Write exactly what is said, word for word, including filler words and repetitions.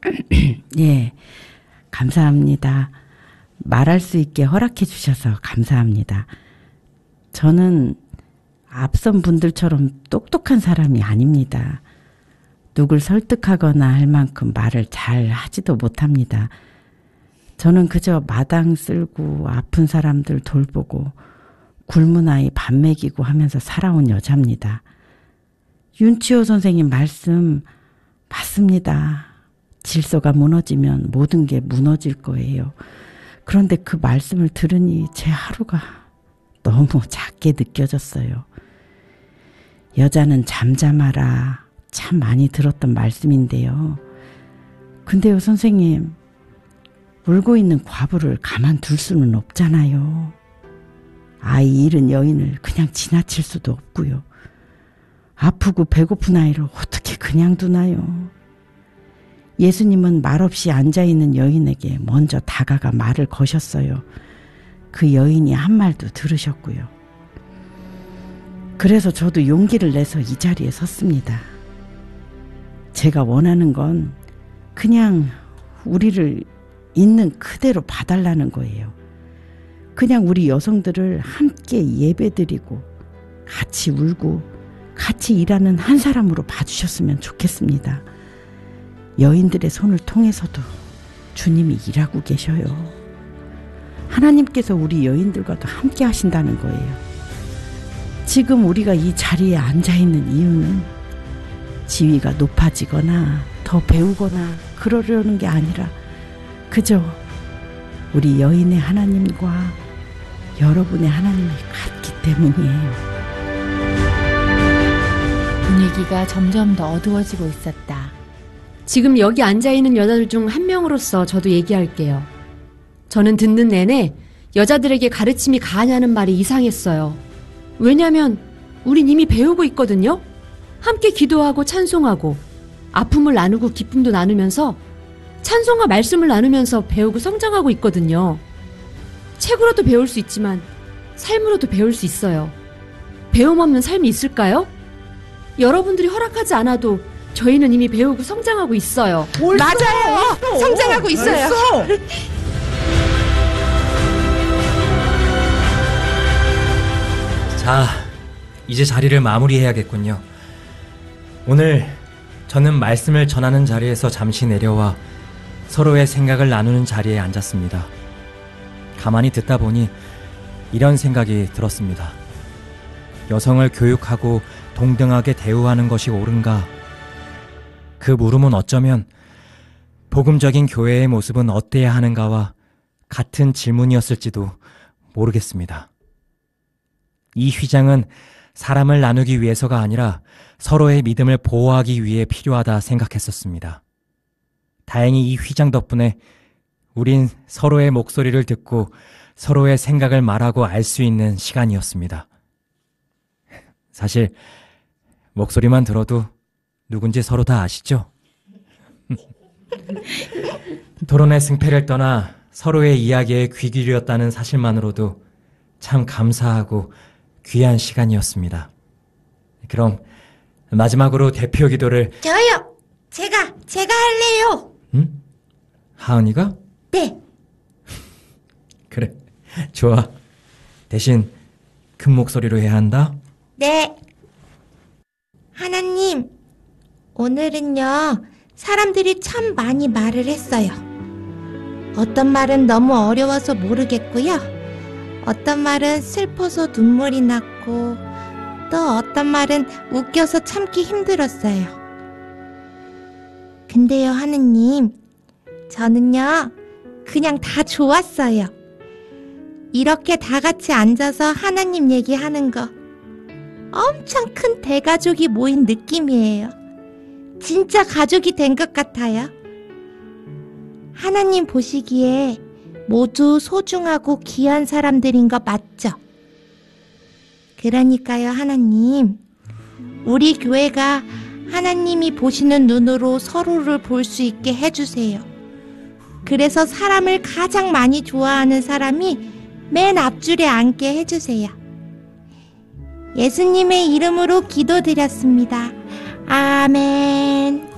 예, 감사합니다. 말할 수 있게 허락해 주셔서 감사합니다. 저는 앞선 분들처럼 똑똑한 사람이 아닙니다. 누굴 설득하거나 할 만큼 말을 잘 하지도 못합니다. 저는 그저 마당 쓸고 아픈 사람들 돌보고 굶은 아이 밥 먹이고 하면서 살아온 여자입니다. 윤치호 선생님 말씀 맞습니다. 질서가 무너지면 모든 게 무너질 거예요. 그런데 그 말씀을 들으니 제 하루가 너무 작게 느껴졌어요. 여자는 잠잠하라 참 많이 들었던 말씀인데요. 근데요 선생님, 울고 있는 과부를 가만둘 수는 없잖아요. 아이 잃은 여인을 그냥 지나칠 수도 없고요. 아프고 배고픈 아이를 어떻게 그냥 두나요? 예수님은 말없이 앉아있는 여인에게 먼저 다가가 말을 거셨어요. 그 여인이 한 말도 들으셨고요. 그래서 저도 용기를 내서 이 자리에 섰습니다. 제가 원하는 건 그냥 우리를 있는 그대로 봐달라는 거예요. 그냥 우리 여성들을 함께 예배드리고 같이 울고 같이 일하는 한 사람으로 봐주셨으면 좋겠습니다. 여인들의 손을 통해서도 주님이 일하고 계셔요. 하나님께서 우리 여인들과도 함께 하신다는 거예요. 지금 우리가 이 자리에 앉아있는 이유는 지위가 높아지거나 더 배우거나 그러려는 게 아니라 그저 우리 여인의 하나님과 여러분의 하나님이 같기 때문이에요. 분위기가 점점 더 어두워지고 있었다. 지금 여기 앉아있는 여자들 중 한 명으로서 저도 얘기할게요. 저는 듣는 내내 여자들에게 가르침이 가하냐는 말이 이상했어요. 왜냐면 우린 이미 배우고 있거든요. 함께 기도하고 찬송하고 아픔을 나누고 기쁨도 나누면서 찬송과 말씀을 나누면서 배우고 성장하고 있거든요. 책으로도 배울 수 있지만 삶으로도 배울 수 있어요. 배움 없는 삶이 있을까요? 여러분들이 허락하지 않아도 저희는 이미 배우고 성장하고 있어요. 벌써, 맞아요. 벌써, 성장하고 있어요. 자, 이제 자리를 마무리해야겠군요. 오늘 저는 말씀을 전하는 자리에서 잠시 내려와 서로의 생각을 나누는 자리에 앉았습니다. 가만히 듣다 보니 이런 생각이 들었습니다. 여성을 교육하고 동등하게 대우하는 것이 옳은가? 그 물음은 어쩌면 복음적인 교회의 모습은 어때야 하는가와 같은 질문이었을지도 모르겠습니다. 이 휘장은 사람을 나누기 위해서가 아니라 서로의 믿음을 보호하기 위해 필요하다 생각했었습니다. 다행히 이 휘장 덕분에 우린 서로의 목소리를 듣고 서로의 생각을 말하고 알 수 있는 시간이었습니다. 사실 목소리만 들어도 누군지 서로 다 아시죠? 토론의 승패를 떠나 서로의 이야기에 귀 기울였다는 사실만으로도 참 감사하고 귀한 시간이었습니다. 그럼 마지막으로 대표 기도를. 저요! 제가, 제가 할래요! 응? 하은이가? 네. 그래, 좋아. 대신 큰 목소리로 해야 한다? 네. 하나님, 오늘은요, 사람들이 참 많이 말을 했어요. 어떤 말은 너무 어려워서 모르겠고요. 어떤 말은 슬퍼서 눈물이 났고, 또 어떤 말은 웃겨서 참기 힘들었어요. 근데요, 하느님, 저는요, 그냥 다 좋았어요. 이렇게 다 같이 앉아서 하나님 얘기하는 거 엄청 큰 대가족이 모인 느낌이에요. 진짜 가족이 된 것 같아요. 하나님 보시기에 모두 소중하고 귀한 사람들인 거 맞죠? 그러니까요, 하나님, 우리 교회가 하나님이 보시는 눈으로 서로를 볼 수 있게 해주세요. 그래서 사람을 가장 많이 좋아하는 사람이 맨 앞줄에 앉게 해주세요. 예수님의 이름으로 기도드렸습니다. 아멘.